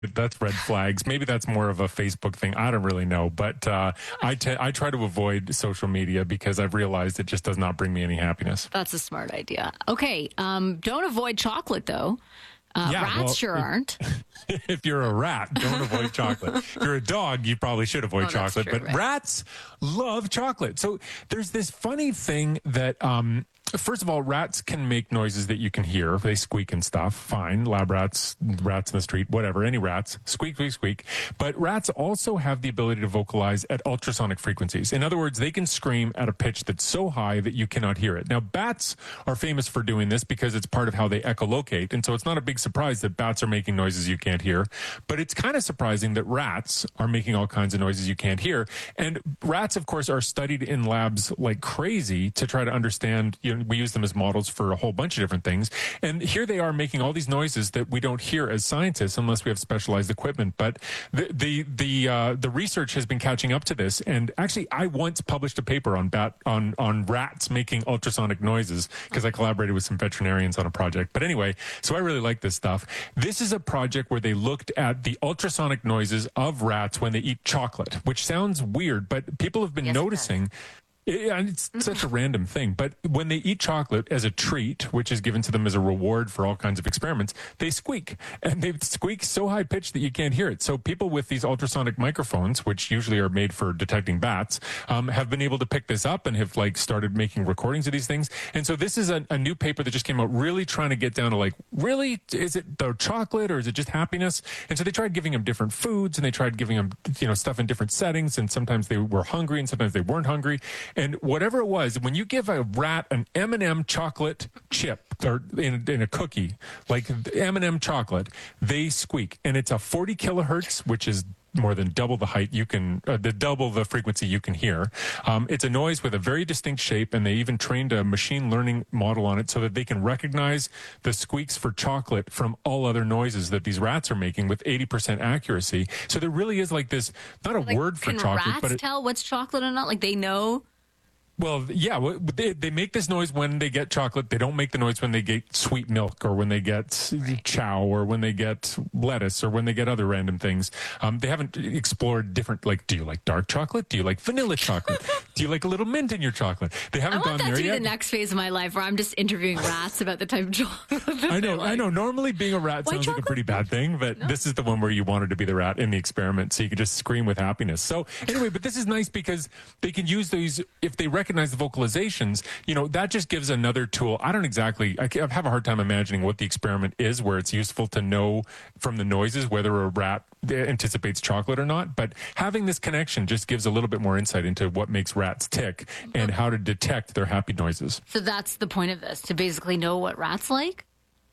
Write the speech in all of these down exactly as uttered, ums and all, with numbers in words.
That's red flags. Maybe that's more of a Facebook thing. I don't really know. But uh, I, t- I try to avoid social media because I've realized it just does not bring me any happess. That's a smart idea. Okay. Um, don't avoid chocolate, though. Uh, yeah, rats well, sure if, aren't. If you're a rat, don't avoid chocolate. If you're a dog, you probably should avoid oh, chocolate. True, but right. rats love chocolate. So there's this funny thing that... Um, First of all, rats can make noises that you can hear. They squeak and stuff. Fine. Lab rats, rats in the street, whatever. Any rats. Squeak, squeak, squeak. But rats also have the ability to vocalize at ultrasonic frequencies. In other words, they can scream at a pitch that's so high that you cannot hear it. Now, bats are famous for doing this because it's part of how they echolocate. And so it's not a big surprise that bats are making noises you can't hear. But it's kind of surprising that rats are making all kinds of noises you can't hear. And rats, of course, are studied in labs like crazy to try to understand, you know, we use them as models for a whole bunch of different things. And here they are making all these noises that we don't hear as scientists unless we have specialized equipment. But the the the uh, the research has been catching up to this. And actually, I once published a paper on bat on on rats making ultrasonic noises because I collaborated with some veterinarians on a project. But anyway, so I really like this stuff. This is a project where they looked at the ultrasonic noises of rats when they eat chocolate, which sounds weird, but people have been yes, noticing. It, it's such a random thing, but when they eat chocolate as a treat, which is given to them as a reward for all kinds of experiments, they squeak, and they squeak so high pitched that you can't hear it. So people with these ultrasonic microphones, which usually are made for detecting bats, um, have been able to pick this up and have like started making recordings of these things. And so this is a, a new paper that just came out, really trying to get down to like, really, is it the chocolate or is it just happiness? And so they tried giving them different foods, and they tried giving them, you know, stuff in different settings, and sometimes they were hungry and sometimes they weren't hungry. And whatever it was, when you give a rat an M and M chocolate chip or in, in a cookie, like M and M chocolate, they squeak. And it's a forty kilohertz, which is more than double the height you can, uh, the double the frequency you can hear. Um, it's a noise with a very distinct shape, and they even trained a machine learning model on it so that they can recognize the squeaks for chocolate from all other noises that these rats are making with eighty percent accuracy. So there really is like this, not a like, word for can chocolate, rats but it, tell what's chocolate or not? Like they know. Well, yeah, they, they make this noise when they get chocolate. They don't make the noise when they get sweet milk or when they get chow or when they get lettuce or when they get other random things. Um, they haven't explored different, like, do you like dark chocolate? Do you like vanilla chocolate? Do you like a little mint in your chocolate? They haven't I want gone that there to be yet. the next phase of my life where I'm just interviewing rats about the type of chocolate. I know, like. I know. Normally being a rat White sounds chocolate? like a pretty bad thing, but No. this is the one where you wanted to be the rat in the experiment, so you could just scream with happiness. So anyway, but this is nice because they can use these, if they recognize the vocalizations, you know, that just gives another tool. I don't exactly, I have a hard time imagining what the experiment is where it's useful to know from the noises whether a rat anticipates chocolate or not. But having this connection just gives a little bit more insight into what makes rats tick and how to detect their happy noises. So that's the point of this, to basically know what rats like?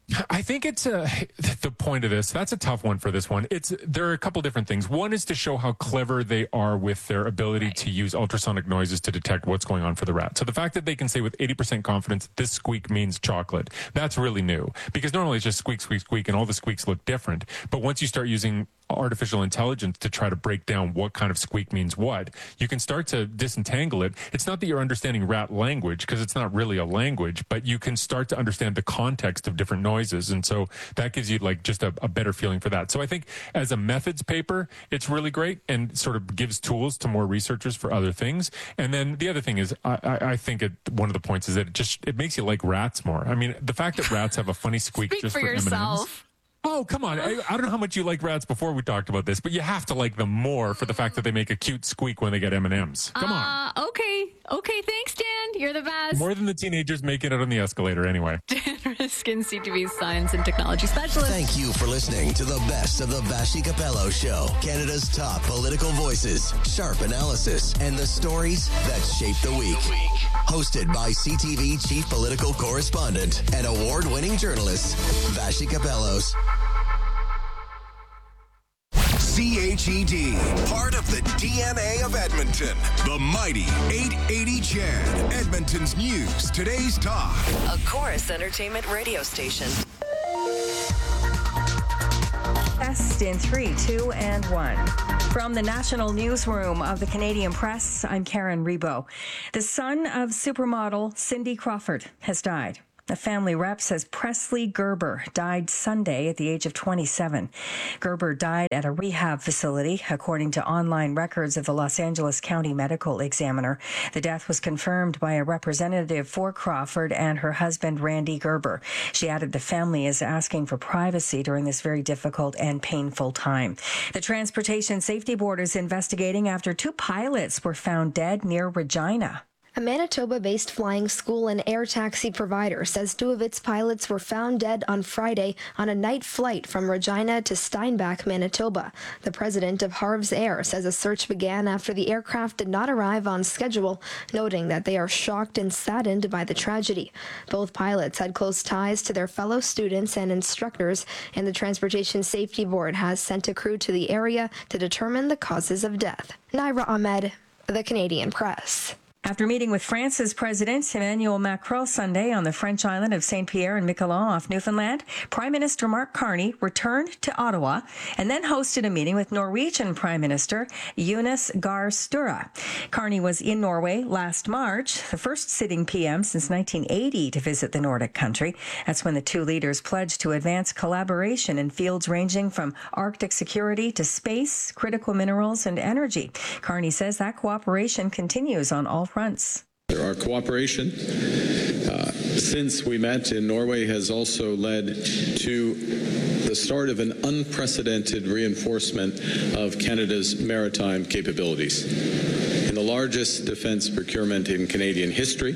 I think it's uh, the point of this. That's a tough one for this one. It's there are a couple different things. One is to show how clever they are with their ability right. to use ultrasonic noises to detect what's going on for the rat. So the fact that they can say with eighty percent confidence, this squeak means chocolate, that's really new. Because normally it's just squeak, squeak, squeak, and all the squeaks look different. But once you start using artificial intelligence to try to break down what kind of squeak means what, you can start to disentangle it. It's not that you're understanding rat language, because it's not really a language, but you can start to understand the context of different noises. And so that gives you like just a, a better feeling for that. So I think as a methods paper, it's really great and sort of gives tools to more researchers for other things. And then the other thing is, I, I, I think it, one of the points is that it just, it makes you like rats more. I mean, the fact that rats have a funny squeak Speak just for for M and M's. yourself. Oh, come on. I, I don't know how much you like rats before we talked about this, but you have to like them more for the fact that they make a cute squeak when they get M and M's. Come on. Uh, okay. Okay, thanks, Dan. You're the best. More than the teenagers making it on the escalator anyway. Dan Riskin, C T V's science and technology specialist. Thank you for listening to the best of the Vashi Capello Show. Canada's top political voices, sharp analysis, and the stories that shape the week. Hosted by C T V chief political correspondent and award-winning journalist, Vashi Capellos. C H E D, part of the D N A of Edmonton. The mighty eight eighty C H E D, Edmonton's news, today's talk. A Chorus Entertainment radio station. Best in three, two, and one. From the National Newsroom of the Canadian Press, I'm Karen Rebo. The son of supermodel Cindy Crawford has died. The family rep says Presley Gerber died Sunday at the age of twenty-seven. Gerber died at a rehab facility, according to online records of the Los Angeles County Medical Examiner. The death was confirmed by a representative for Crawford and her husband, Randy Gerber. She added the family is asking for privacy during this very difficult and painful time. The Transportation Safety Board is investigating after two pilots were found dead near Regina. A Manitoba-based flying school and air taxi provider says two of its pilots were found dead on Friday on a night flight from Regina to Steinbach, Manitoba. The president of Harv's Air says a search began after the aircraft did not arrive on schedule, noting that they are shocked and saddened by the tragedy. Both pilots had close ties to their fellow students and instructors, and the Transportation Safety Board has sent a crew to the area to determine the causes of death. Naira Ahmed, The Canadian Press. After meeting with France's President Emmanuel Macron Sunday on the French island of Saint Pierre and Miquelon off Newfoundland, Prime Minister Mark Carney returned to Ottawa and then hosted a meeting with Norwegian Prime Minister Jonas Gahr Sture. Carney was in Norway last March, the first sitting P M since nineteen eighty to visit the Nordic country. That's when the two leaders pledged to advance collaboration in fields ranging from Arctic security to space, critical minerals, and energy. Carney says that cooperation continues on all fronts. Our cooperation uh, since we met in Norway has also led to the start of an unprecedented reinforcement of Canada's maritime capabilities. In the largest defense procurement in Canadian history,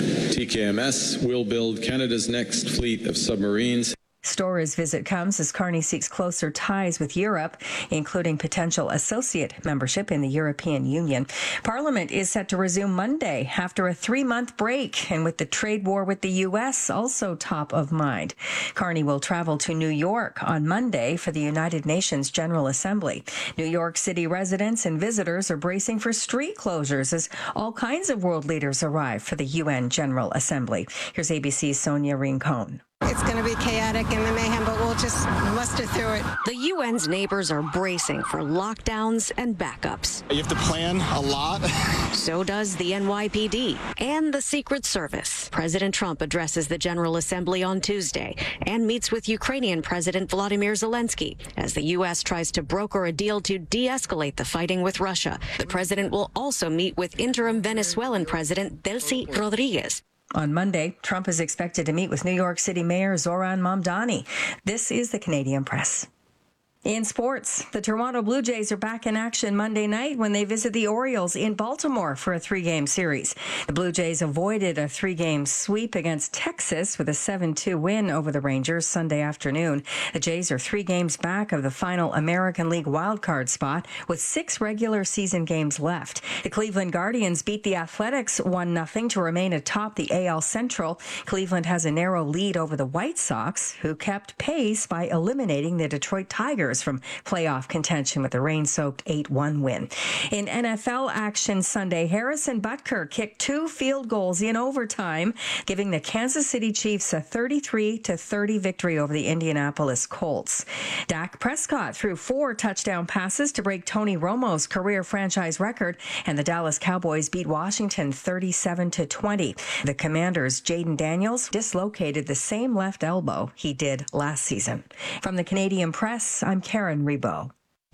T K M S will build Canada's next fleet of submarines. Store's visit comes as Carney seeks closer ties with Europe, including potential associate membership in the European Union. Parliament is set to resume Monday after a three-month break, and with the trade war with the U S also top of mind. Carney will travel to New York on Monday for the United Nations General Assembly. New York City residents and visitors are bracing for street closures as all kinds of world leaders arrive for the U N General Assembly. Here's A B C's Sonia Rincon. It's going to be chaotic and the mayhem, but we'll just muster through it. The U N's neighbors are bracing for lockdowns and backups. You have to plan a lot. So does the N Y P D and the Secret Service. President Trump addresses the General Assembly on Tuesday and meets with Ukrainian President Volodymyr Zelensky as the U S tries to broker a deal to de-escalate the fighting with Russia. The president will also meet with interim Venezuelan President Delcy Rodriguez. On Monday, Trump is expected to meet with New York City Mayor Zoran Mamdani. This is the Canadian Press. In sports, the Toronto Blue Jays are back in action Monday night when they visit the Orioles in Baltimore for a three-game series. The Blue Jays avoided a three-game sweep against Texas with a seven two win over the Rangers Sunday afternoon. The Jays are three games back of the final American League wildcard spot with six regular season games left. The Cleveland Guardians beat the Athletics one nothing to remain atop the A L Central. Cleveland has a narrow lead over the White Sox, who kept pace by eliminating the Detroit Tigers from playoff contention with a rain-soaked eight one win. In N F L action Sunday, Harrison Butker kicked two field goals in overtime, giving the Kansas City Chiefs a thirty-three to thirty victory over the Indianapolis Colts. Dak Prescott threw four touchdown passes to break Tony Romo's career franchise record, and the Dallas Cowboys beat Washington thirty-seven to twenty. The Commanders' Jaden Daniels dislocated the same left elbow he did last season. From the Canadian Press, I'm Karen Rebo.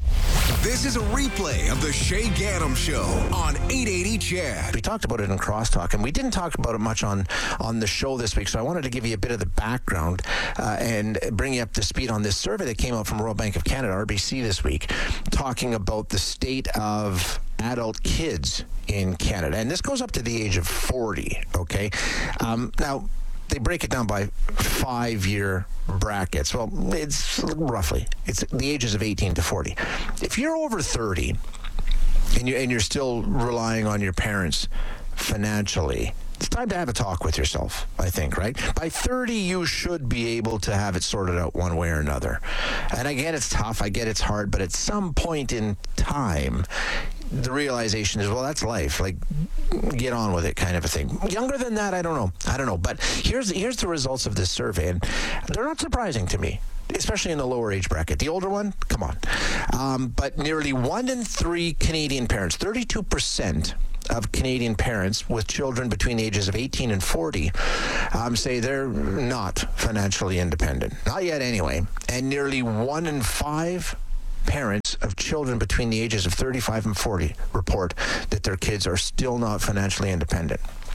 This is a replay of the Shay Gaddam Show on eight eighty C H E D. We talked about it in Crosstalk, and we didn't talk about it much on, on the show this week, so I wanted to give you a bit of the background uh, and bring you up to speed on this survey that came out from Royal Bank of Canada, R B C, this week, talking about the state of adult kids in Canada. And this goes up to the age of forty, okay? Um, now, they break it down by five-year brackets. Well, it's roughly, it's the ages of eighteen to forty. If you're over thirty and, you, and you're still relying on your parents financially, it's time to have a talk with yourself, I think, right? By thirty, you should be able to have it sorted out one way or another. And I get it's tough, I get it's hard, but at some point in time, the realization is, well, that's life. Like, get on with it, kind of a thing. Younger than that, I don't know. I don't know. But here's here's the results of this survey, and they're not surprising to me, especially in the lower age bracket. The older one, come on. Um, but nearly one in three Canadian parents, thirty-two percent of Canadian parents with children between the ages of eighteen and forty um, say they're not financially independent. Not yet, anyway. And nearly one in five parents of children between the ages of thirty-five and forty report that their kids are still not financially independent.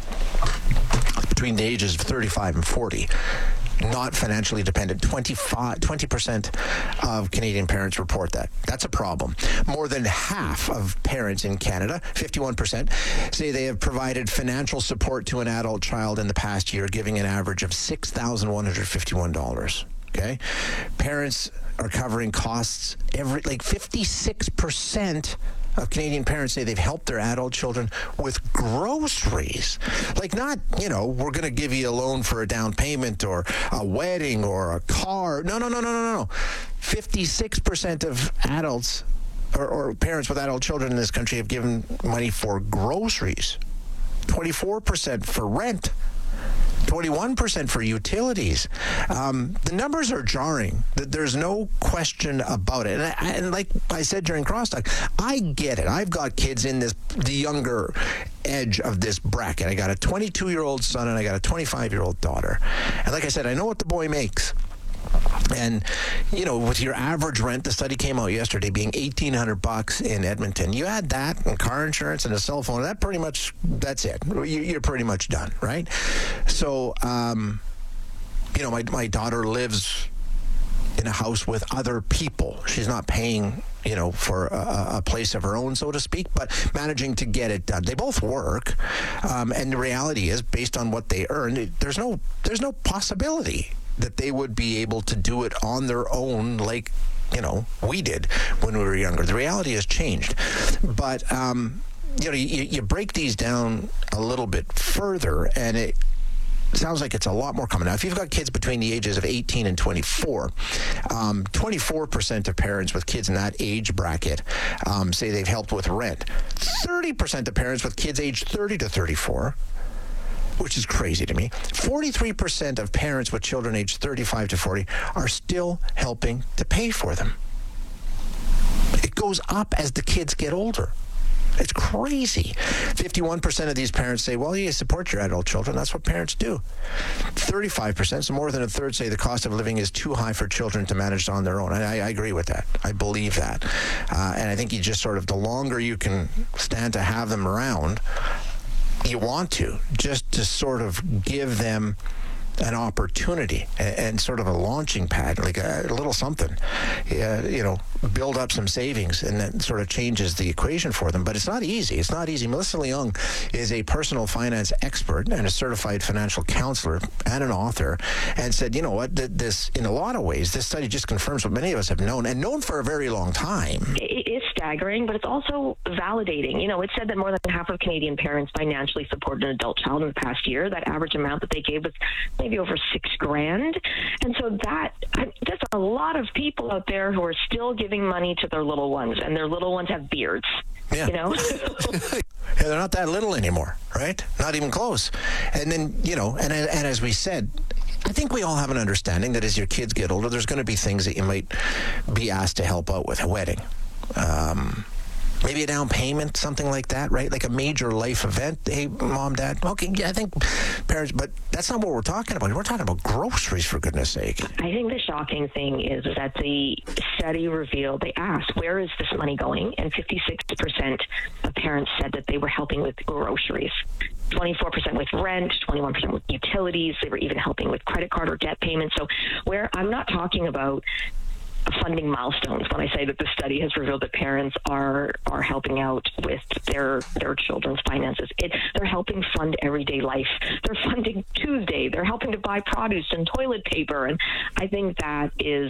Between the ages of thirty-five and forty. Not financially dependent. twenty-five, twenty percent of Canadian parents report that. That's a problem. More than half of parents in Canada, fifty-one percent, say they have provided financial support to an adult child in the past year, giving an average of six thousand one hundred fifty-one dollars. Okay? Parents are covering costs every, like fifty-six percent of Canadian parents say they've helped their adult children with groceries. Like, not, you know, we're going to give you a loan for a down payment or a wedding or a car. No, no, no, no, no, no. fifty-six percent of adults or, or parents with adult children in this country have given money for groceries. twenty-four percent for rent. twenty-one percent for utilities. Um, the numbers are jarring. There's no question about it. And, I, and like I said during Crosstalk, I get it. I've got kids in this the younger edge of this bracket. I got a twenty-two-year-old son and I got a twenty-five-year-old daughter. And like I said, I know what the boy makes. And, you know, with your average rent, the study came out yesterday, being eighteen hundred bucks in Edmonton. You add that and car insurance and a cell phone, that pretty much, that's it. You're pretty much done, right? So, um, you know, my, my daughter lives in a house with other people. She's not paying, you know, for a, a place of her own, so to speak, but managing to get it done. They both work, um, and the reality is, based on what they earn, there's no, there's no possibility that they would be able to do it on their own like, you know, we did when we were younger. The reality has changed. But, um, you know, you, you break these down a little bit further, and it sounds like it's a lot more common. Now, if you've got kids between the ages of eighteen and twenty-four, um, twenty-four percent of parents with kids in that age bracket um, say they've helped with rent. thirty percent of parents with kids aged thirty to thirty-four, which is crazy to me. forty-three percent of parents with children aged thirty-five to forty are still helping to pay for them. It goes up as the kids get older. It's crazy. fifty-one percent of these parents say, well, you support your adult children. That's what parents do. thirty-five percent, so more than a third, say the cost of living is too high for children to manage on their own. And I, I agree with that. I believe that. Uh, and I think you just sort of, the longer you can stand to have them around, you want to, just to sort of give them an opportunity and, and sort of a launching pad, like a, a little something, uh, you know, build up some savings, and that sort of changes the equation for them. But it's not easy. It's not easy. Melissa Leung is a personal finance expert and a certified financial counselor and an author, and said, you know what, this, in a lot of ways, this study just confirms what many of us have known and known for a very long time. It is staggering, but it's also validating. You know, it said that more than half of Canadian parents financially supported an adult child in the past year. That average amount that they gave was maybe over six grand. And so that, that's a lot of people out there who are still giving money to their little ones, and their little ones have beards. Yeah. You know? Yeah, they're not that little anymore, right? Not even close. And then, you know, and, and as we said, I think we all have an understanding that as your kids get older, there's going to be things that you might be asked to help out with. A wedding. Um, maybe a down payment, something like that, right? Like a major life event. Hey, mom, dad. Okay, yeah, I think parents, but that's not what we're talking about. We're talking about groceries, for goodness sake. I think the shocking thing is that the study revealed, they asked, where is this money going? And fifty-six percent of parents said that they were helping with groceries. twenty-four percent with rent, twenty-one percent with utilities. They were even helping with credit card or debt payments. So where I'm not talking about funding milestones when I say that the study has revealed that parents are are helping out with their their children's finances. It, they're helping fund everyday life. They're funding Tuesday. They're helping to buy produce and toilet paper. And I think that is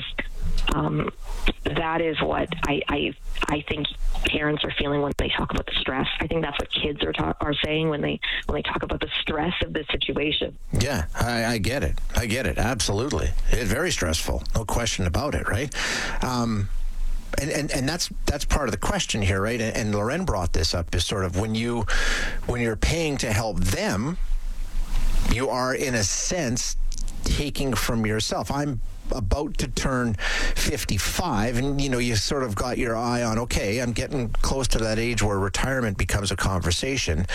um, that is what I, I I think parents are feeling when they talk about the stress. I think that's what kids are ta- are saying when they when they talk about the stress of the situation. Yeah, I, I get it. I get it. Absolutely. It's very stressful. No question about it, right? Um, and, and, and that's that's part of the question here, right? And, and Loren brought this up, is sort of when you when you're paying to help them, you are in a sense taking from yourself. I'm about to turn fifty-five, and you know, you sort of got your eye on, okay, I'm getting close to that age where retirement becomes a conversation.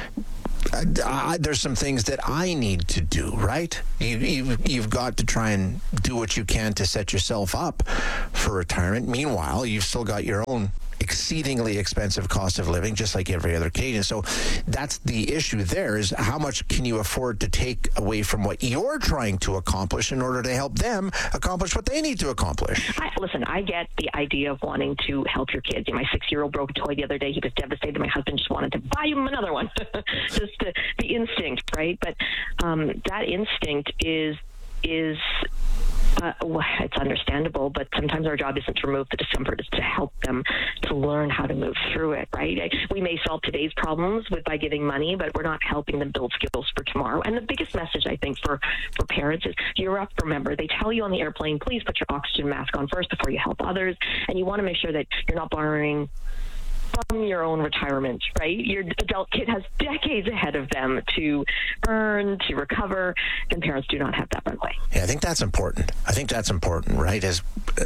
I, I, there's some things that I need to do, right? You, you, you've got to try and do what you can to set yourself up for retirement. Meanwhile, you've still got your own exceedingly expensive cost of living, just like every other Canadian. So that's the issue there, is how much can you afford to take away from what you're trying to accomplish in order to help them accomplish what they need to accomplish? I, listen, I get the idea of wanting to help your kids. My six-year-old broke a toy the other day. He was devastated. My husband just wanted to buy him another one. Just the, the instinct, right? But um, that instinct is is Uh, well, it's understandable, but sometimes our job isn't to remove the discomfort, it's to help them to learn how to move through it, right? We may solve today's problems with by giving money, but we're not helping them build skills for tomorrow. And the biggest message, I think, for, for parents is you're up, remember, they tell you on the airplane, please put your oxygen mask on first before you help others, and you want to make sure that you're not borrowing from your own retirement, right? Your adult kid has decades ahead of them to earn, to recover, and parents do not have that runway. Yeah, I think that's important. I think that's important, right? As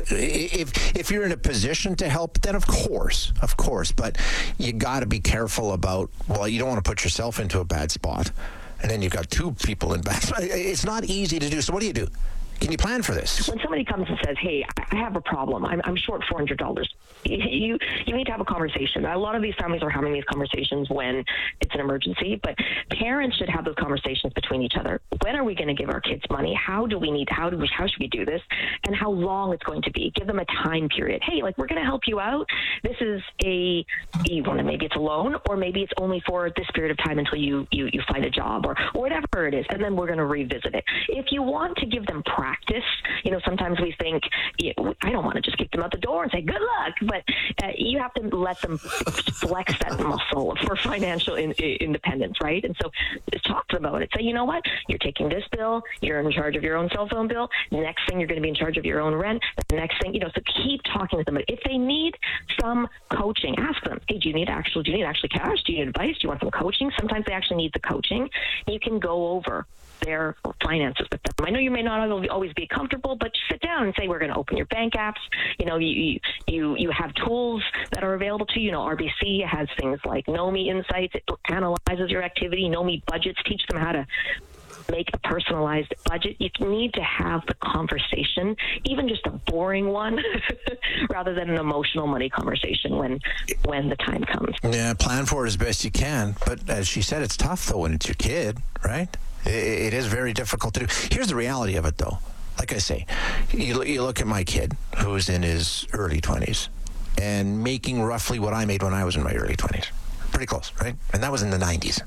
if if you're in a position to help, then of course, of course, but you got to be careful about, well, you don't want to put yourself into a bad spot, and then you've got two people in bad spot. It's not easy to do. So what do you do? Can you plan for this? When somebody comes and says, hey, I have a problem, I'm, I'm short four hundred dollars, you you need to have a conversation. A lot of these families are having these conversations when it's an emergency, but parents should have those conversations between each other. When are we going to give our kids money? How do we need, how do we, how should we do this? And how long it's going to be. Give them a time period. Hey, like, we're going to help you out. This is a, you want to, maybe it's a loan, or maybe it's only for this period of time until you, you, you find a job, or, or whatever it is, and then we're going to revisit it. If you want to give them practice, Practice. You know, sometimes we think, you know, I don't want to just kick them out the door and say, good luck, but uh, you have to let them flex that muscle for financial in, in, independence, right? And so talk to them about it. Say, you know what? You're taking this bill. You're in charge of your own cell phone bill. The next thing, you're going to be in charge of your own rent. The next thing, you know, so keep talking with them. If they need some coaching, ask them, hey, do you need actual, do you need actually cash? Do you need advice? Do you want some coaching? Sometimes they actually need the coaching. You can go over their finances with them. I know you may not always be comfortable, but sit down and say, we're going to open your bank apps. You know, you you you have tools that are available to you. You know, R B C has things like Knomi Insights. It analyzes your activity. Knomi Budgets, teach them how to make a personalized budget. You need to have the conversation, even just a boring one, rather than an emotional money conversation when when the time comes. Yeah, plan for it as best you can. But as she said, it's tough, though, when it's your kid, right? It is very difficult to do. Here's the reality of it, though. Like I say, you, you look at my kid, who's in his early twenties, and making roughly what I made when I was in my early twenties. Pretty close, right? And that was in the nineties.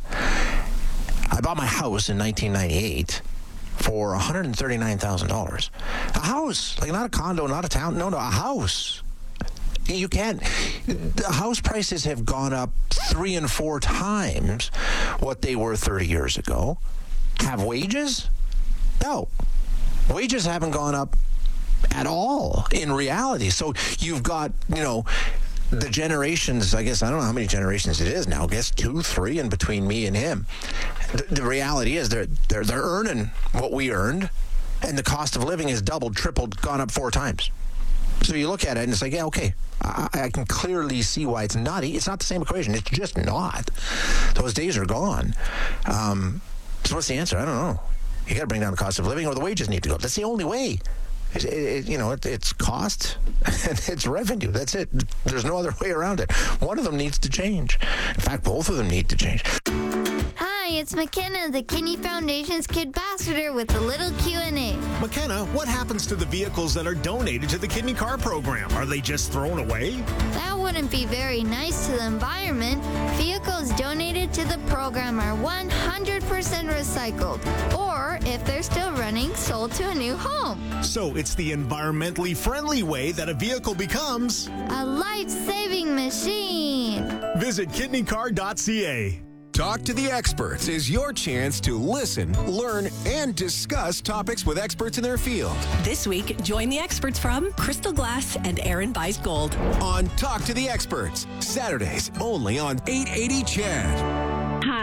I bought my house in nineteen ninety-eight for one hundred thirty-nine thousand dollars. A house, like not a condo, not a town, no, no, a house. You can't, the house prices have gone up three and four times what they were thirty years ago. Have wages? No. Wages haven't gone up at all in reality. So you've got, you know, the generations, I guess, I don't know how many generations it is now. I guess two, three in between me and him. The, the reality is they're, they're, they're earning what we earned, and the cost of living has doubled, tripled, gone up four times. So you look at it and it's like, yeah, okay, I, I can clearly see why it's not. It's not the same equation. It's just not. Those days are gone. Um, so what's the answer? I don't know. You got to bring down the cost of living, or the wages need to go up. That's the only way. It, it, you know, it, it's cost and it's revenue. That's it. There's no other way around it. One of them needs to change. In fact, both of them need to change. Hi, it's McKenna, the Kidney Foundation's Kid Ambassador, with a little Q and A. McKenna, what happens to the vehicles that are donated to the Kidney Car Program? Are they just thrown away? That wouldn't be very nice to the environment. Vehicles donated to the program are one hundred percent recycled, or if they're still running, sold to a new home. So it's the environmentally friendly way that a vehicle becomes a life-saving machine. Visit kidney car dot c a. Talk to the Experts is your chance to listen, learn, and discuss topics with experts in their field. This week, join the experts from Crystal Glass and Aaron Buys Gold on Talk to the Experts, Saturdays only on eight eighty C H E D. Hi,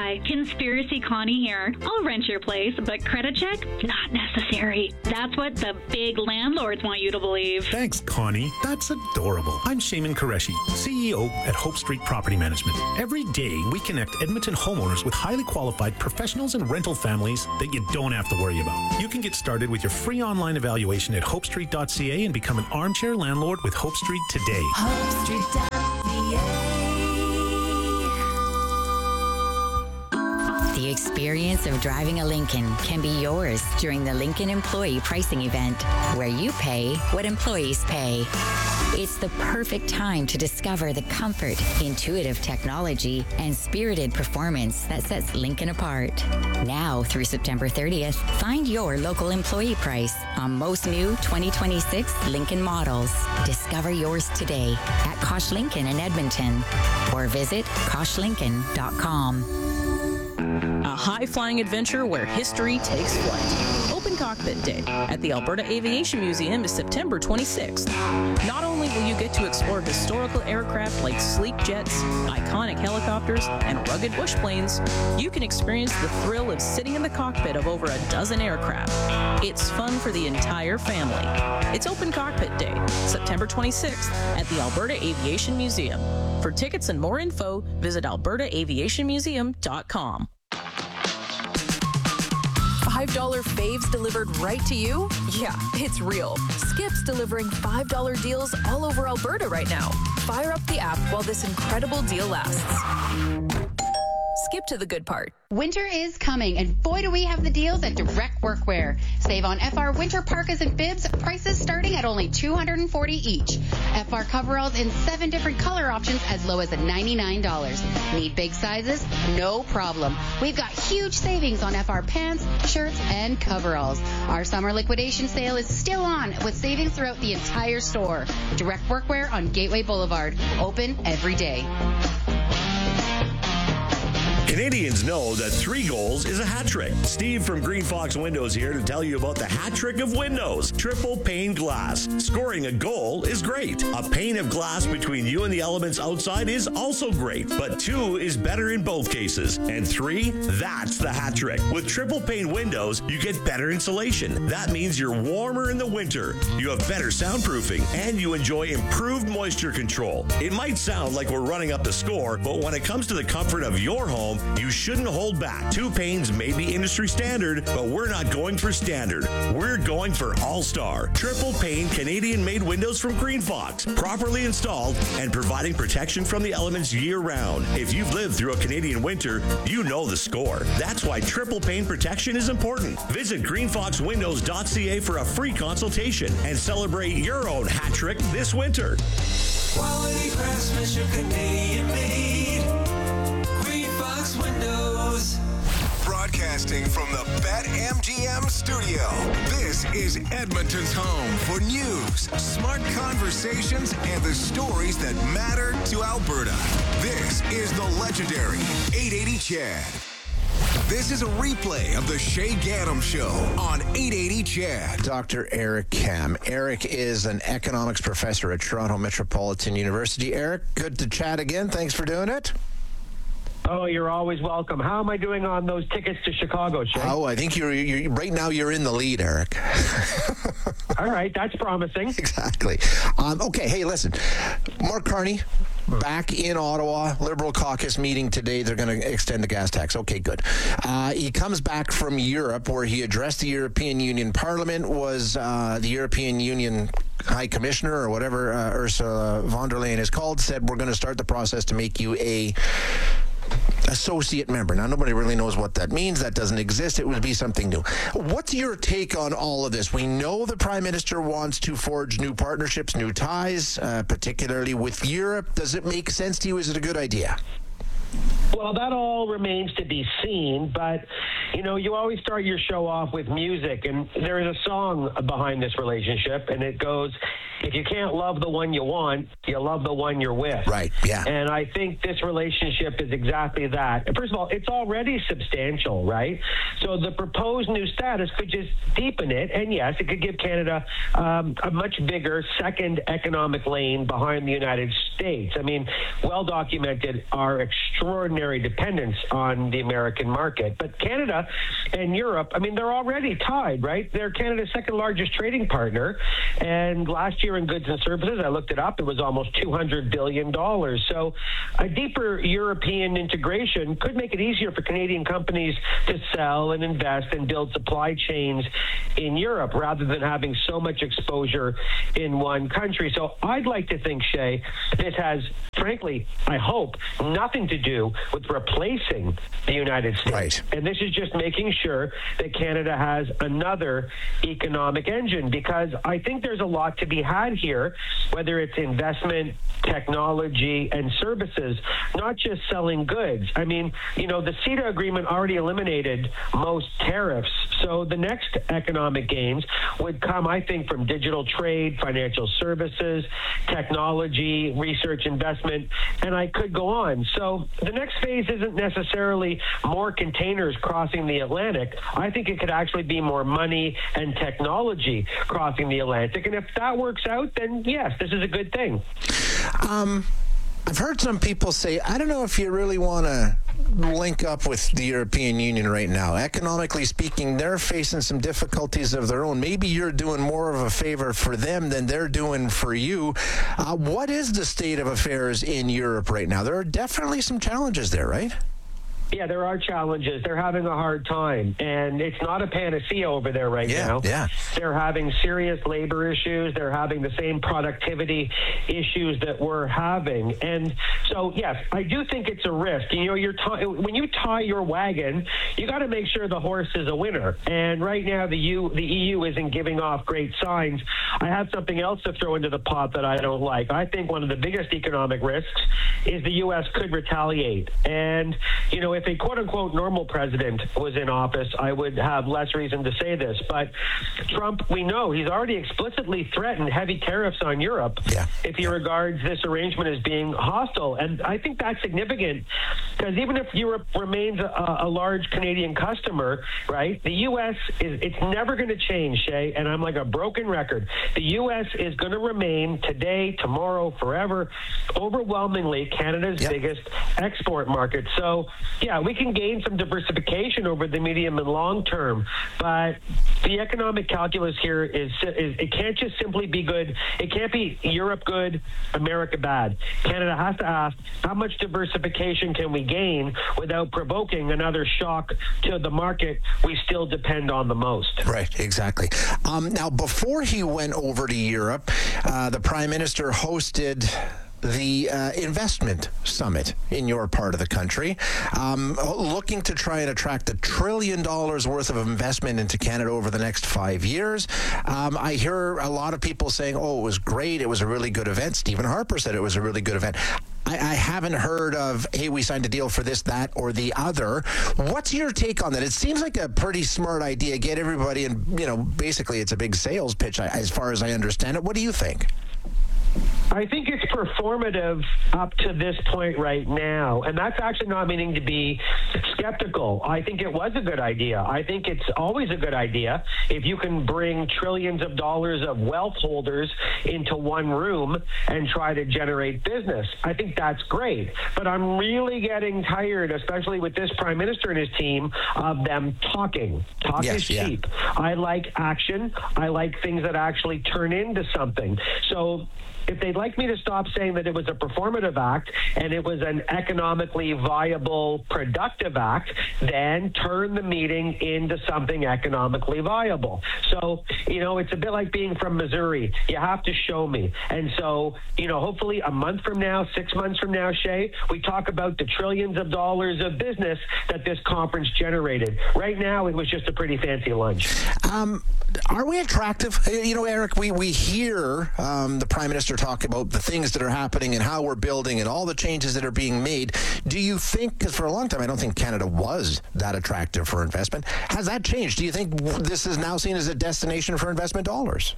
Hi, Conspiracy Connie here. I'll rent your place, but credit check? Not necessary. That's what the big landlords want you to believe. Thanks, Connie. That's adorable. I'm Shaman Qureshi, C E O at Hope Street Property Management. Every day, we connect Edmonton homeowners with highly qualified professionals and rental families that you don't have to worry about. You can get started with your free online evaluation at hope street dot c a and become an armchair landlord with Hope Street today. hope street dot c a. The experience of driving a Lincoln can be yours during the Lincoln Employee Pricing Event, where you pay what employees pay. It's the perfect time to discover the comfort, intuitive technology, and spirited performance that sets Lincoln apart. Now through September thirtieth, find your local employee price on most new twenty twenty-six Lincoln models. Discover yours today at Kosh Lincoln in Edmonton or visit kosh lincoln dot com. A high-flying adventure where history takes flight. Open Cockpit Day at the Alberta Aviation Museum is September twenty-sixth. Not only will you get to explore historical aircraft like sleek jets, iconic helicopters, and rugged bush planes, you can experience the thrill of sitting in the cockpit of over a dozen aircraft. It's fun for the entire family. It's Open Cockpit Day, September twenty-sixth at the Alberta Aviation Museum. For tickets and more info, visit alberta aviation museum dot com. five dollar faves delivered right to you? Yeah, it's real. Skip's delivering five dollar deals all over Alberta right now. Fire up the app while this incredible deal lasts. Skip to the good part. Winter is coming, and boy do we have the deals at Direct Workwear. Save on F R winter parkas and bibs, prices starting at only two hundred forty dollars each. F R coveralls in seven different color options as low as ninety-nine dollars. Need big sizes? No problem. We've got huge savings on F R pants, shirts, and coveralls. Our summer liquidation sale is still on with savings throughout the entire store. Direct Workwear on Gateway Boulevard. Open every day. Canadians know that three goals is a hat trick. Steve from Green Fox Windows here to tell you about the hat trick of windows. Triple pane glass. Scoring a goal is great. A pane of glass between you and the elements outside is also great, but two is better in both cases. And three, that's the hat trick. With triple pane windows, you get better insulation. That means you're warmer in the winter, you have better soundproofing, and you enjoy improved moisture control. It might sound like we're running up the score, but when it comes to the comfort of your home, you shouldn't hold back. Two panes may be industry standard, but we're not going for standard. We're going for all-star. Triple pane Canadian-made windows from Green Fox, properly installed and providing protection from the elements year-round. If you've lived through a Canadian winter, you know the score. That's why triple pane protection is important. Visit green fox windows dot c a for a free consultation and celebrate your own hat trick this winter. Quality craftsmanship, Canadian-made. Fox Windows. Broadcasting from the BetMGM studio, this is Edmonton's home for news, smart conversations, and the stories that matter to Alberta. This is the legendary eight eighty C H A D. This is a replay of the Shay Gaddam Show on eight eighty C H A D. Doctor Eric Kam. Eric is an economics professor at Toronto Metropolitan University. Eric, good to chat again. Thanks for doing it. Oh, you're always welcome. How am I doing on those tickets to Chicago, Shay? Oh, I think you're, you're right now you're in the lead, Eric. All right, that's promising. Exactly. Um, okay, hey, listen. Mark Carney, back in Ottawa, Liberal caucus meeting today. They're going to extend the gas tax. Okay, good. Uh, he comes back from Europe, where he addressed the European Union Parliament, was uh, the European Union High Commissioner, or whatever uh, Ursula von der Leyen is called, said, we're going to start the process to make you a associate member. Now, nobody really knows what that means. That doesn't exist. It would be something new. What's your take on all of this? We know the Prime Minister wants to forge new partnerships, new ties, uh, particularly with Europe. Does it make sense to you? Is it a good idea? Well, that all remains to be seen, but, you know, you always start your show off with music, and there is a song behind this relationship, and it goes, if you can't love the one you want, you love the one you're with. Right, yeah. And I think this relationship is exactly that. First of all, it's already substantial, right? So the proposed new status could just deepen it, and yes, it could give Canada um, a much bigger second economic lane behind the United States. I mean, well documented our extraordinary dependence on the American market. But Canada and Europe, I mean, they're already tied, right? They're Canada's second largest trading partner. And last year in goods and services, I looked it up, it was almost two hundred billion dollars. So a deeper European integration could make it easier for Canadian companies to sell and invest and build supply chains in Europe rather than having so much exposure in one country. So I'd like to think, Shay, this has, frankly, I hope, nothing to do with replacing the United States. Right. And this is just making sure that Canada has another economic engine, because I think there's a lot to be had here, whether it's investment, technology, and services, not just selling goods. I mean, you know, the CETA agreement already eliminated most tariffs. So the next economic gains would come, I think, from digital trade, financial services, technology, research, investment, and I could go on. So the next phase isn't necessarily more containers crossing the Atlantic. I think it could actually be more money and technology crossing the Atlantic. And if that works out, then yes, this is a good thing. Um, I've heard some people say, I don't know if you really want to link up with the European Union right now. Economically speaking, they're facing some difficulties of their own. Maybe you're doing more of a favor for them than they're doing for you. Uh, what is the state of affairs in Europe right now? There are definitely some challenges there, right? Yeah, there are challenges. They're having a hard time, and it's not a panacea over there right yeah, now. Yeah. They're having serious labor issues. They're having the same productivity issues that we're having. And so, yes, I do think it's a risk. You know, you're t- when you tie your wagon, you got to make sure the horse is a winner. And right now, the U, the E U isn't giving off great signs. I have something else to throw into the pot that I don't like. I think one of the biggest economic risks is the U S could retaliate. And, you know, if a quote-unquote normal president was in office, I would have less reason to say this. But Trump, we know, he's already explicitly threatened heavy tariffs on Europe yeah. if he regards this arrangement as being hostile. And I think that's significant, because even if Europe remains a, a large Canadian customer, right, the U S is, it's never going to change, Shay, and I'm like a broken record. The U S is going to remain today, tomorrow, forever, overwhelmingly Canada's yep. biggest export market. So, yeah, we can gain some diversification over the medium and long term, but the economic calculus here is, is it can't just simply be good. It can't be Europe good, America bad. Canada has to ask, how much diversification can we gain without provoking another shock to the market we still depend on the most? Right, exactly. Um, now, before he went over to Europe, uh, the Prime Minister hosted the uh, investment summit in your part of the country, um, looking to try and attract a trillion dollars worth of investment into Canada over the next five years. Um, I hear a lot of people saying, oh, it was great. It was a really good event. Stephen Harper said it was a really good event. I, I haven't heard of, hey, we signed a deal for this, that, or the other. What's your take on that? It seems like a pretty smart idea. Get everybody, and, you know, basically it's a big sales pitch as far as I understand it. What do you think? I think it's performative up to this point right now, and that's actually not meaning to be skeptical. I think it was a good idea. I think it's always a good idea if you can bring trillions of dollars of wealth holders into one room and try to generate business. I think that's great, but I'm really getting tired, especially with this Prime Minister and his team, of them talking. Talk yes, is cheap. Yeah. I like action. I like things that actually turn into something. So if they'd like me to stop saying that it was a performative act and it was an economically viable, productive act, then turn the meeting into something economically viable. So, you know, it's a bit like being from Missouri. You have to show me. And so, you know, hopefully a month from now, six months from now, Shay, we talk about the trillions of dollars of business that this conference generated. Right now, it was just a pretty fancy lunch. Um, are we attractive? You know, Eric, we, we hear um, the Prime Minister talk about the things that are happening and how we're building and all the changes that are being made. Do you think, because for a long time I don't think Canada was that attractive for investment, has that changed? Do you think this is now seen as a destination for investment dollars?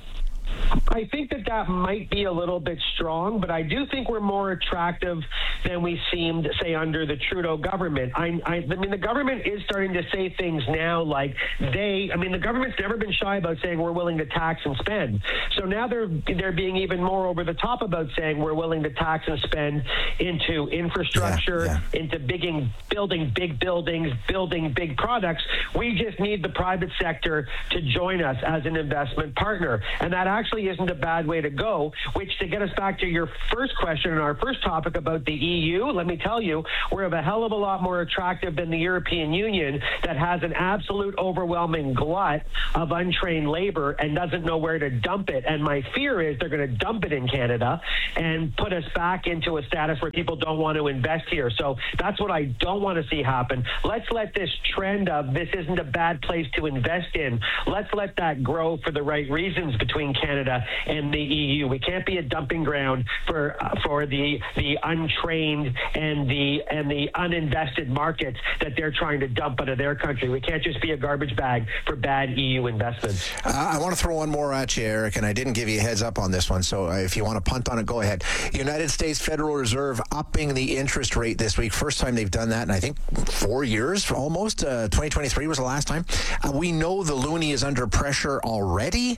I think that that might be a little bit strong, but I do think we're more attractive than we seemed, say, under the Trudeau government. I, I, I mean, the government is starting to say things now like they, I mean, the government's never been shy about saying we're willing to tax and spend. So now they're they're being even more over the top about saying we're willing to tax and spend into infrastructure, yeah, yeah. into bigging, building big buildings, building big products. We just need the private sector to join us as an investment partner. And that actually isn't a bad way to go, which to get us back to your first question and our first topic about the E U, let me tell you, we're of a hell of a lot more attractive than the European Union that has an absolute overwhelming glut of untrained labor and doesn't know where to dump it. And my fear is they're going to dump it in Canada and put us back into a status where people don't want to invest here. So that's what I don't want to see happen. Let's let this trend of this isn't a bad place to invest in, let's let that grow for the right reasons between Canada and the E U. We can't be a dumping ground for uh, for the the untrained and the and the uninvested markets that they're trying to dump out of their country. We can't just be a garbage bag for bad E U investments. Uh, I want to throw one more at you, Eric, and I didn't give you a heads up on this one, so if you want to punt on it, go ahead. United States Federal Reserve upping the interest rate this week. First time they've done that in, I think, four years almost. Uh, twenty twenty-three was the last time. Uh, we know the loonie is under pressure already.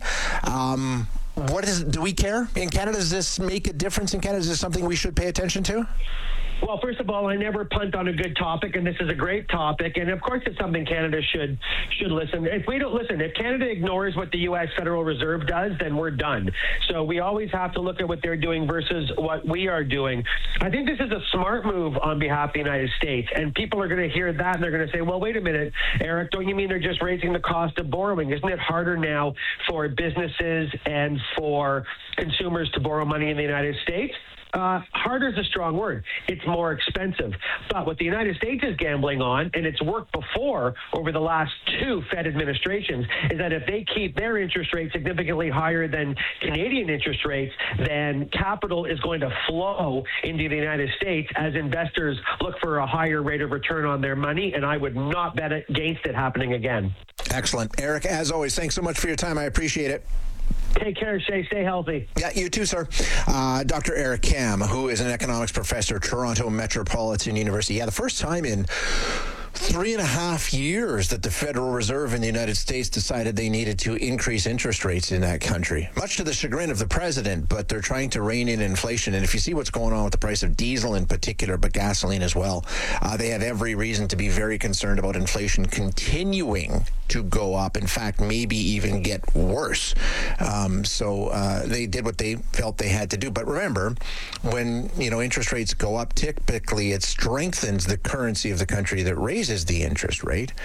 Um, what is? Do we care in Canada? Does this make a difference in Canada? Is this something we should pay attention to? Well, first of all, I never punt on a good topic, and this is a great topic. And of course, it's something Canada should should listen. If we don't listen, if Canada ignores what the U S Federal Reserve does, then we're done. So we always have to look at what they're doing versus what we are doing. I think this is a smart move on behalf of the United States, and people are going to hear that and they're going to say, "Well, wait a minute, Eric, don't you mean they're just raising the cost of borrowing? Isn't it harder now for businesses and for consumers to borrow money in the United States?" Uh, harder is a strong word. It's more expensive. But what the United States is gambling on, and it's worked before over the last two Fed administrations, is that if they keep their interest rate significantly higher than Canadian interest rates, then capital is going to flow into the United States as investors look for a higher rate of return on their money, and I would not bet against it happening again. Excellent. Eric, as always, thanks so much for your time. I appreciate it. Take care, Shay. Stay healthy. Yeah, you too, sir. Uh, Doctor Eric Kam, who is an economics professor at Toronto Metropolitan University. Yeah, the first time in three and a half years that the Federal Reserve in the United States decided they needed to increase interest rates in that country, much to the chagrin of the president, but they're trying to rein in inflation. And if you see what's going on with the price of diesel in particular, but gasoline as well, uh, they have every reason to be very concerned about inflation continuing to go up. In fact, maybe even get worse. Um, so uh, they did what they felt they had to do. But remember, when you know interest rates go up, typically it strengthens the currency of the country that raises the interest rate.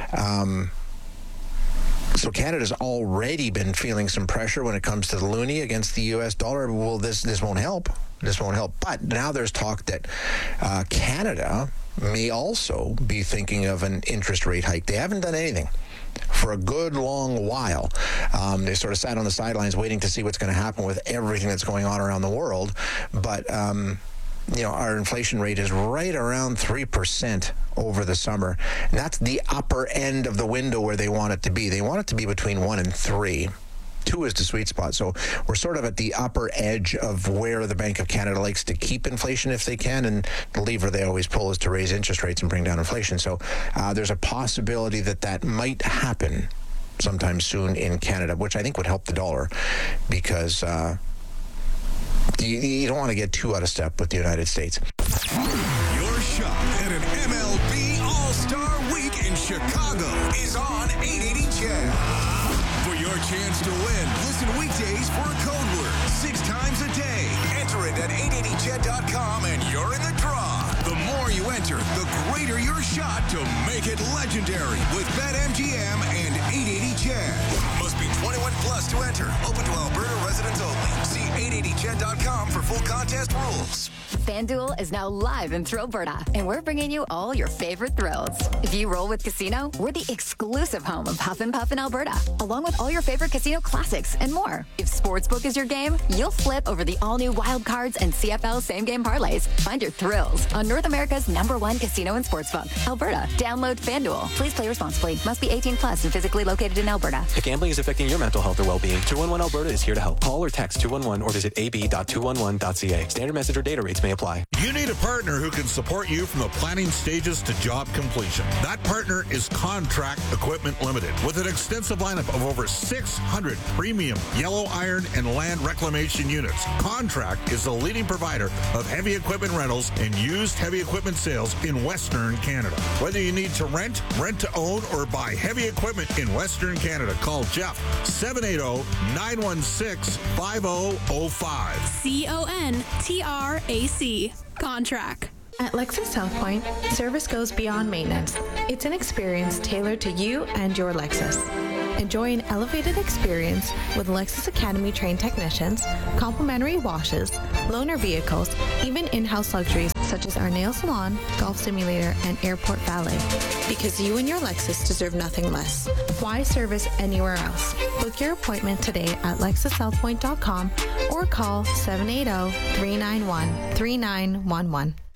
Um, so Canada's already been feeling some pressure when it comes to the loonie against the U S dollar. Well, this this won't help. This won't help. But now there's talk that uh, Canada may also be thinking of an interest rate hike. They haven't done anything for a good long while. Um, they sort of sat on the sidelines waiting to see what's going to happen with everything that's going on around the world. But, um, you know, our inflation rate is right around three percent over the summer. And that's the upper end of the window where they want it to be. They want it to be between one and three. Two is the sweet spot. So we're sort of at the upper edge of where the Bank of Canada likes to keep inflation if they can, and the lever they always pull is to raise interest rates and bring down inflation. So uh, there's a possibility that that might happen sometime soon in Canada, which I think would help the dollar because uh, you, you don't want to get too out of step with the United States. Your shot at an M L B All-Star Week in Chicago is on eight eighty C H E D. For your chance to win, listen weekdays for a code word six times a day. Enter it at eight eighty C H E D dot com and you're in the draw. The more you enter, the greater your shot to make it legendary with BetMGM and eight eighty C H E D. Must be twenty-one plus to enter. Open to Alberta residents only. See eight eighty jet dot com for full contest rules. FanDuel is now live in Thrillberta, and we're bringing you all your favorite thrills. If you roll with Casino, we're the exclusive home of Huff and Puff in Alberta, along with all your favorite casino classics and more. If Sportsbook is your game, you'll flip over the all-new Wild Cards and C F L same-game parlays. Find your thrills on North America's number one casino and sportsbook, Alberta. Download FanDuel. Please play responsibly. Must be eighteen plus and physically located in Alberta. If gambling is affecting your mental health or well-being, two one one Alberta is here to help. Call or text two one one or visit a b dot two one one dot c a. Standard message or data rates may apply. You need a partner who can support you from the planning stages to job completion. That partner is Contract Equipment Limited. With an extensive lineup of over six hundred premium yellow iron and land reclamation units, Contract is the leading provider of heavy equipment rentals and used heavy equipment sales in Western Canada. Whether you need to rent, rent to own, or buy heavy equipment in Western Canada, call Jeff seven eight zero, nine one six, five zero zero five. C O N T R A C. Contract. At Lexus South Point, service goes beyond maintenance. It's an experience tailored to you and your Lexus. Enjoy an elevated experience with Lexus Academy trained technicians, complimentary washes, loaner vehicles, even in-house luxuries such as our nail salon, golf simulator, and airport valet. Because you and your Lexus deserve nothing less. Why service anywhere else? Book your appointment today at lexus south point dot com or call seven eight zero, three nine one, three nine one one.